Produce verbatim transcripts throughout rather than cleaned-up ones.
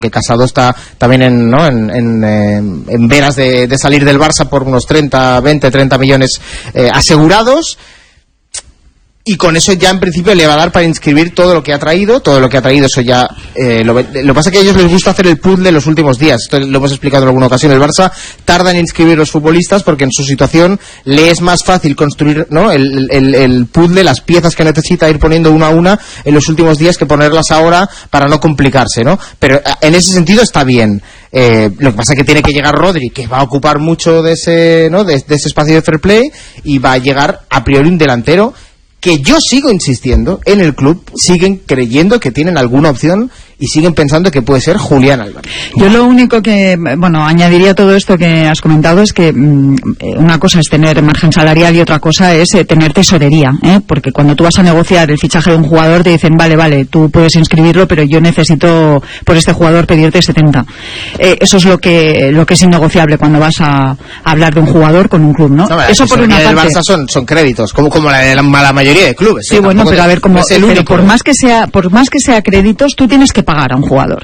que Casado está también en, ¿no? en, en, eh, en veras de, de salir del Barça por unos treinta, veinte, treinta millones eh, asegurados. Y con eso ya en principio le va a dar para inscribir todo lo que ha traído, todo lo que ha traído eso ya... Eh, lo, lo que pasa es que a ellos les gusta hacer el puzzle los últimos días, esto lo hemos explicado en alguna ocasión. El Barça tarda en inscribir los futbolistas porque en su situación le es más fácil construir, ¿no? el, el, el puzzle, las piezas que necesita ir poniendo una a una en los últimos días que ponerlas ahora para no complicarse, ¿no? Pero en ese sentido está bien. Eh, lo que pasa es que tiene que llegar Rodri, que va a ocupar mucho de ese, ¿no? de, de ese espacio de fair play, y va a llegar a priori un delantero que yo sigo insistiendo, en el club siguen creyendo que tienen alguna opción y siguen pensando que puede ser Julián Álvarez. Yo lo único que, bueno, añadiría todo esto que has comentado es que mmm, una cosa es tener margen salarial y otra cosa es eh, tener tesorería, ¿eh? Porque cuando tú vas a negociar el fichaje de un jugador te dicen, vale, vale, tú puedes inscribirlo, pero yo necesito por este jugador pedirte setenta. Eh, eso es lo que lo que es innegociable cuando vas a, a hablar de un jugador con un club, ¿no? no eso por una parte. Del Barça son, son créditos, como, como la de la, la mayoría de clubes. Sí, ¿eh? bueno, pero a ver, como, es el pero único. por más que sea, por más que sea créditos, tú tienes que pagar a un jugador.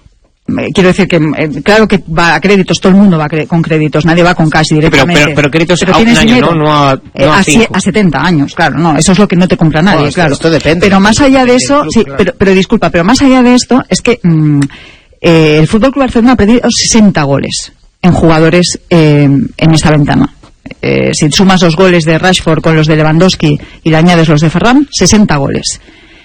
Quiero decir que, eh, claro que va a créditos, todo el mundo va a cre- con créditos, nadie va con cash directamente. Pero, pero, pero créditos pero a un año, dinero, ¿no? No a, no eh, a, a, c- a setenta años, claro, no, eso es lo que no te compra nadie, no, claro. Esto depende. Pero más allá de eso, club, sí, claro. pero, pero disculpa, pero más allá de esto, es que mmm, eh, el F C Barcelona ha perdido sesenta goles en jugadores eh, en esta ventana. Eh, si sumas los goles de Rashford con los de Lewandowski y le añades los de Ferran, sesenta goles.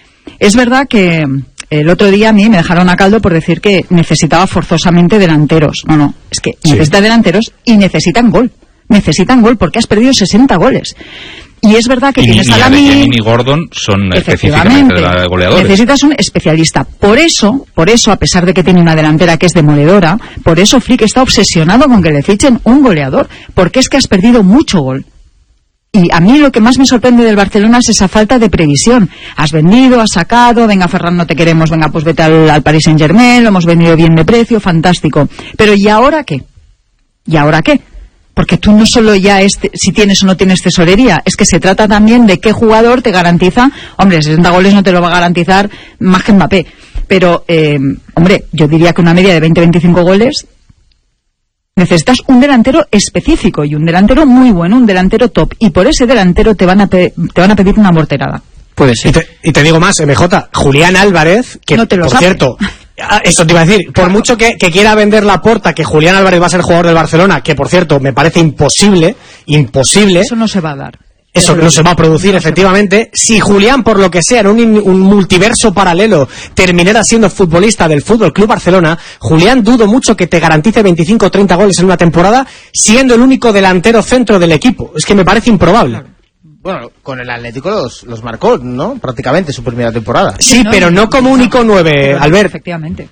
Es verdad que el otro día a mí me dejaron a caldo por decir que necesitaba forzosamente delanteros. No, no, es que sí. Necesita delanteros y necesitan gol. Necesitan gol porque has perdido sesenta goles. Y es verdad que y tienes ni, a la ni, ni Gordon son específicamente de la goleadores. Necesitas un especialista. Por eso, por eso, a pesar de que tiene una delantera que es demoledora, por eso Flick está obsesionado con que le fichen un goleador. Porque es que has perdido mucho gol. Y a mí lo que más me sorprende del Barcelona es esa falta de previsión. Has vendido, has sacado, venga Ferran, no te queremos, venga pues vete al, al Paris Saint-Germain, lo hemos vendido bien de precio, fantástico. Pero ¿y ahora qué? ¿Y ahora qué? Porque tú no solo ya es te, si tienes o no tienes tesorería, es que se trata también de qué jugador te garantiza. Hombre, sesenta goles no te lo va a garantizar más que Mbappé. Pero, eh, hombre, yo diría que una media de veinte a veinticinco goles... Necesitas un delantero específico y un delantero muy bueno, un delantero top. Y por ese delantero te van a, pe- te van a pedir una morterada. Puede ser. Y te, y te digo más, M J, Julián Álvarez, que no te lo por sabe. cierto, eso te iba a decir, por mucho que, que quiera vender la Porta, que Julián Álvarez va a ser jugador del Barcelona, que por cierto me parece imposible, imposible. Eso no se va a dar. Eso que no se va a producir, efectivamente. Si Julián, por lo que sea, en un, un multiverso paralelo, terminara siendo futbolista del Fútbol Club Barcelona, Julián dudo mucho que te garantice veinticinco o treinta goles en una temporada, siendo el único delantero centro del equipo. Es que me parece improbable. Bueno, con el Atlético los, los marcó, ¿no? Prácticamente su primera temporada. Sí, sí, no, pero no como único nueve, Albert. Efectivamente.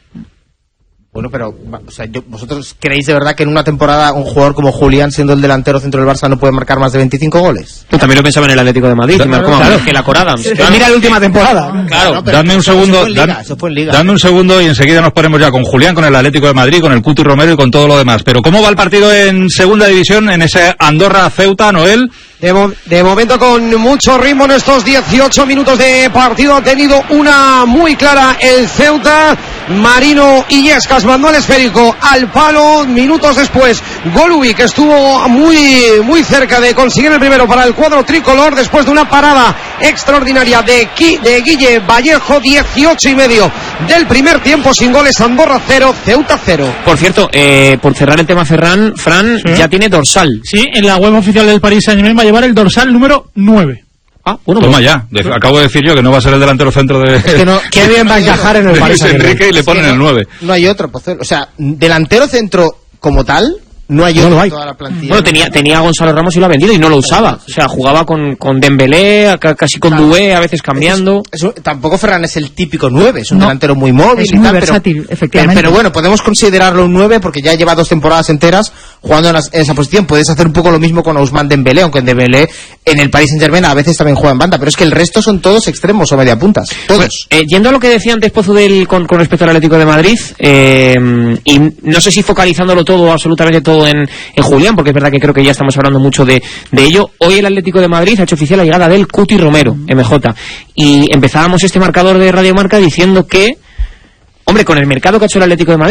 Bueno, pero, o sea, yo, ¿vosotros creéis de verdad que en una temporada un jugador como Julián, siendo el delantero centro del Barça, no puede marcar más de veinticinco goles? Yo también lo pensaba en el Atlético de Madrid, claro, que marcó claro. más que la Corada. Claro. Mira la última temporada. Claro, no, pero dame un eso, segundo, eso fue en Liga, dan, eso fue en Liga. dame un segundo y enseguida nos ponemos ya con Julián, con el Atlético de Madrid, con el Cuti Romero y con todo lo demás. Pero ¿cómo va el partido en segunda división, en ese Andorra-Ceuta, Noel? De, mo- de momento con mucho ritmo en estos dieciocho minutos de partido. Ha tenido una muy clara el Ceuta. Marino Illescas mandó el esférico al palo. Minutos después, Golubi, que estuvo muy, muy cerca de conseguir el primero para el cuadro tricolor, después de una parada extraordinaria de, Ki, de Guille Vallejo. Dieciocho y medio del primer tiempo, sin goles. Andorra cero, Ceuta cero. Por cierto, eh, por cerrar el tema Ferran, Fran sí. ya tiene dorsal. Sí, en la web oficial del Paris Saint-Germain va a llevar el dorsal número nueve. Ah, bueno, Toma pues, ya, de, acabo de decir yo que no va a ser el delantero centro de... Es que no, qué bien va a encajar en el Paris Enrique y le ponen es que el nueve. No, no hay otro, Pozuelo. O sea, delantero centro como tal, no hay no otro lo hay. en toda la plantilla. Bueno, tenía, tenía a Gonzalo Ramos y lo ha vendido y no lo usaba. O sea, jugaba con, con Dembélé, casi con claro. Doué, a veces cambiando. Es, es, tampoco Ferran es el típico nueve, es un no, delantero muy móvil es y muy tal, versátil, pero, efectivamente. Pero, pero bueno, podemos considerarlo un nueve porque ya lleva dos temporadas enteras jugando en, las, en esa posición. Puedes hacer un poco lo mismo con Ousmane Dembélé, aunque en Dembélé en el Paris Saint-Germain a veces también juega en banda, pero es que el resto son todos extremos o mediapuntas, todos. Pues, eh, yendo a lo que decía antes Pozo del, con, con respecto al Atlético de Madrid, eh, y no sé si focalizándolo todo, absolutamente todo en, en Julián, porque es verdad que creo que ya estamos hablando mucho de, de ello. Hoy el Atlético de Madrid ha hecho oficial la llegada del Cuti Romero, M J, y empezábamos este marcador de Radio Marca diciendo que Hombre, con el mercado que ha hecho el Atlético de Madrid,